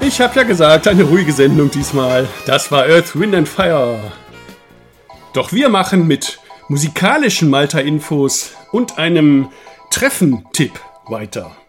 Ich hab ja gesagt, eine ruhige Sendung diesmal. Das war Earth, Wind and Fire. Doch wir machen mit musikalischen Malta-Infos und einem Treffen-Tipp weiter.